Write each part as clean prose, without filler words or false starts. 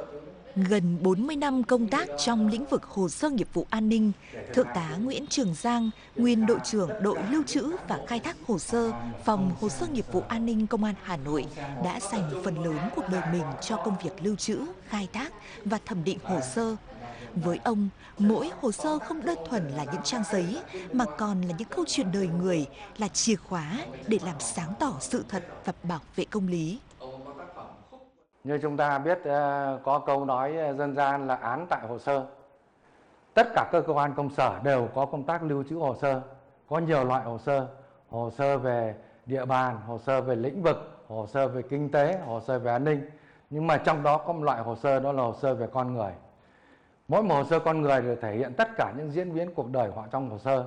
Gần 40 năm công tác trong lĩnh vực hồ sơ nghiệp vụ an ninh, Thượng tá Nguyễn Trường Giang, nguyên đội trưởng đội lưu trữ và khai thác hồ sơ, Phòng Hồ sơ nghiệp vụ an ninh Công an Hà Nội đã dành phần lớn cuộc đời mình cho công việc lưu trữ, khai thác và thẩm định hồ sơ. Với ông, mỗi hồ sơ không đơn thuần là những trang giấy mà còn là những câu chuyện đời người, là chìa khóa để làm sáng tỏ sự thật và bảo vệ công lý. Như chúng ta biết có câu nói dân gian là án tại hồ sơ. Tất cả các cơ quan công sở đều có công tác lưu trữ hồ sơ. Có nhiều loại hồ sơ về địa bàn, hồ sơ về lĩnh vực, hồ sơ về kinh tế, hồ sơ về an ninh. Nhưng mà trong đó có một loại hồ sơ, đó là hồ sơ về con người. Mỗi một hồ sơ con người đều thể hiện tất cả những diễn biến cuộc đời họ trong hồ sơ.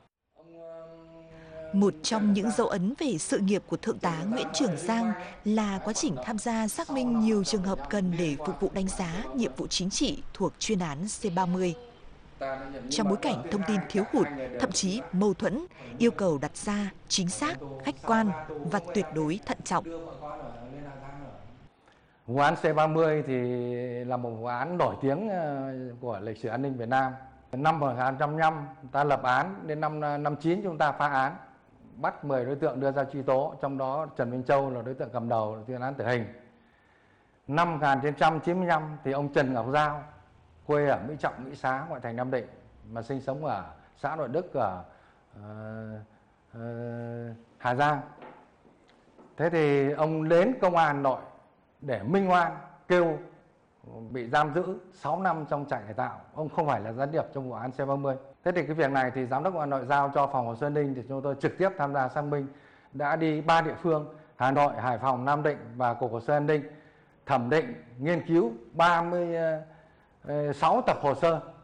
Một trong những dấu ấn về sự nghiệp của Thượng tá Nguyễn Trường Giang là quá trình tham gia xác minh nhiều trường hợp cần để phục vụ đánh giá nhiệm vụ chính trị thuộc chuyên án C30. Trong bối cảnh thông tin thiếu hụt, thậm chí mâu thuẫn, yêu cầu đặt ra chính xác, khách quan và tuyệt đối thận trọng. Vụ án C30 thì là một vụ án nổi tiếng của lịch sử an ninh Việt Nam. Năm 1905 ta lập án, đến năm 1959 chúng ta phá án, bắt 10 đối tượng đưa ra truy tố, trong đó Trần Minh Châu là đối tượng cầm đầu tuyên án tử hình. Năm 1995 thì ông Trần Ngọc Giao, quê ở Mỹ Trọng, Mỹ Xá, ngoại thành Nam Định, mà sinh sống ở xã Nội Đức ở Hà Giang. Thế thì ông đến công an Hà Nội để minh oan, kêu bị giam giữ 6 năm trong trại cải tạo. Ông không phải là gián điệp trong vụ án C30. Thế thì cái việc này thì Giám đốc Công an Hà Nội giao cho Phòng Hồ sơ an ninh, thì chúng tôi trực tiếp tham gia xác minh, đã đi 3 địa phương: Hà Nội, Hải Phòng, Nam Định và Cục Hồ sơ an ninh, thẩm định, nghiên cứu 36 tập hồ sơ